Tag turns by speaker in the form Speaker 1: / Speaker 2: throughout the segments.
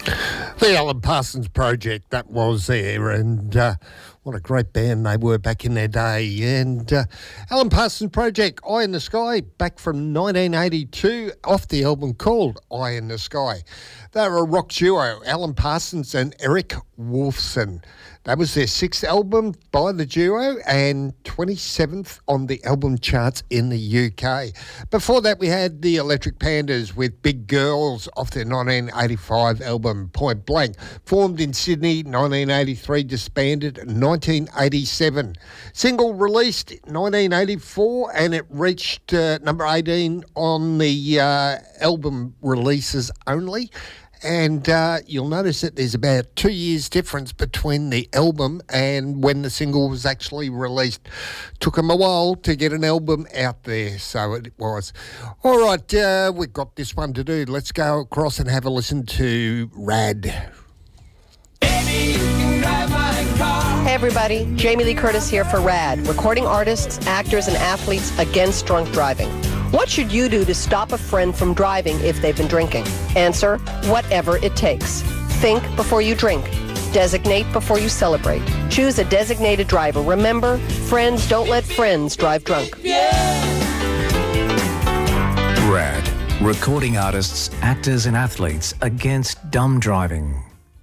Speaker 1: The Alan Parsons Project, that was there, and what a great band they were back in their day. And Alan Parsons Project, Eye in the Sky, back from 1982, off the album called Eye in the Sky. They were a rock duo, Alan Parsons and Eric Woolfson. That was their sixth album by the duo and 27th on the album charts in the UK. Before that, we had the Electric Pandas with Big Girls off their 1985 album Point Blank. Formed in Sydney, 1983, disbanded 1987. Single released 1984 and it reached number 18 on the album releases only. And you'll notice that there's about 2 years difference between the album and when the single was actually released. Took them a while to get an album out there, so it was. All right, we've got this one to do. Let's go across and have a listen to Rad.
Speaker 2: Baby, you can drive my car.
Speaker 3: Hey everybody, Jamie Lee Curtis here for RAD, recording artists, actors, and athletes against drunk driving. What should you do to stop a friend from driving if they've been drinking? Answer, whatever it takes. Think before you drink. Designate before you celebrate. Choose a designated driver. Remember, friends don't let friends drive drunk.
Speaker 4: RAD, recording artists, actors, and athletes against dumb driving.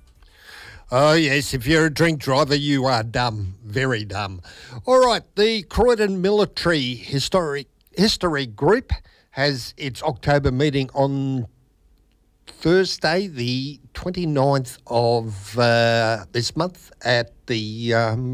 Speaker 1: Oh, yes, if you're a drink driver, you are dumb, very dumb. All right, the Croydon Military History Group has its October meeting on Thursday, the 29th of this month at the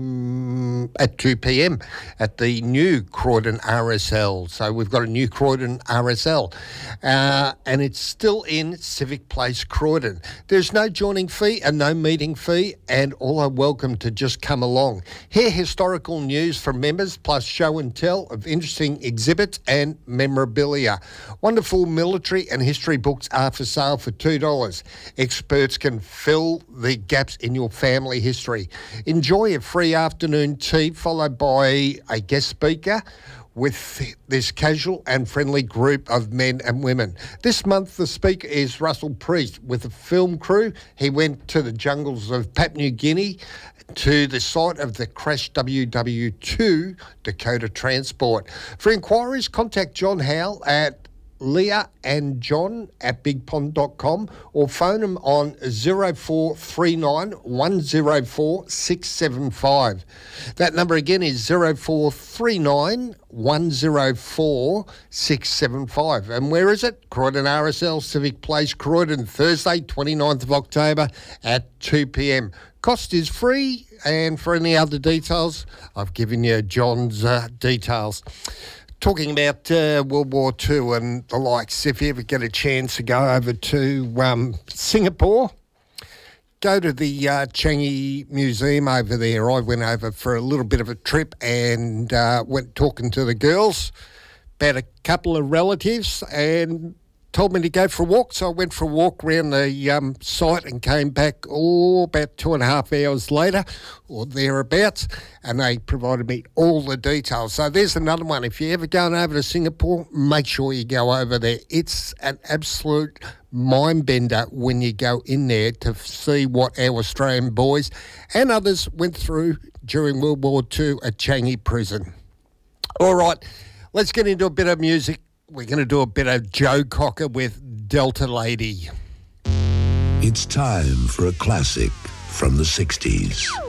Speaker 1: at 2 p.m. at the new Croydon RSL. So we've got a new Croydon RSL, and it's still in Civic Place, Croydon. There's no joining fee and no meeting fee, and all are welcome to just come along. Hear historical news from members, plus show and tell of interesting exhibits and memorabilia. Wonderful military and history books are for sale for $2. Experts can fill the gaps in your family history. Enjoy a free afternoon tea followed by a guest speaker with this casual and friendly group of men and women. This month, the speaker is Russell Priest with a film crew. He went to the jungles of Papua New Guinea to the site of the crashed WW2 Dakota Transport. For inquiries, contact John Howell at Leah and John at bigpond.com or phone them on 0439 104 675. That number again is 0439 104 675. And where is it? Croydon RSL, Civic Place, Croydon, Thursday, 29th of October at 2 p.m. Cost is free, and for any other details, I've given you John's details. Talking about World War II and the likes, if you ever get a chance to go over to Singapore, go to the Changi Museum over there. I went over for a little bit of a trip and went talking to the girls about a couple of relatives and told me to go for a walk. So I went for a walk around the site and came back about 2.5 hours later or thereabouts, and they provided me all the details. So there's another one. If you're ever going over to Singapore, make sure you go over there. It's an absolute mind bender when you go in there to see what our Australian boys and others went through during World War II at Changi Prison. All right, let's get into a bit of music. We're going to do a bit of Joe Cocker with Delta Lady.
Speaker 5: It's time for a classic from the 60s.